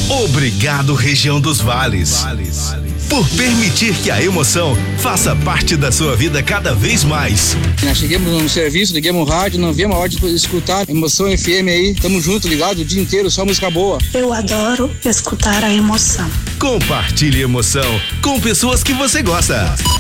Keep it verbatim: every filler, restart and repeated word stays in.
Obrigado, região dos vales, por permitir que a emoção faça parte da sua vida cada vez mais. Nós chegamos no serviço, ligamos o rádio, não vimos a hora de escutar Emoção F M aí. Tamo junto, ligado o dia inteiro, só música boa. Eu adoro escutar a emoção. Compartilhe emoção com pessoas que você gosta.